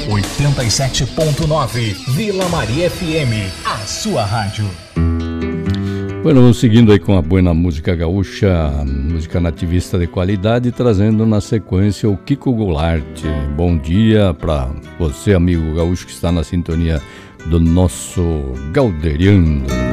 87.9 Vila Maria FM, a sua rádio. Bueno, vamos seguindo aí com a buena música gaúcha, música nativista de qualidade, trazendo na sequência o Kiko Goulart. Bom dia para você, amigo gaúcho, que está na sintonia do nosso Galderiano.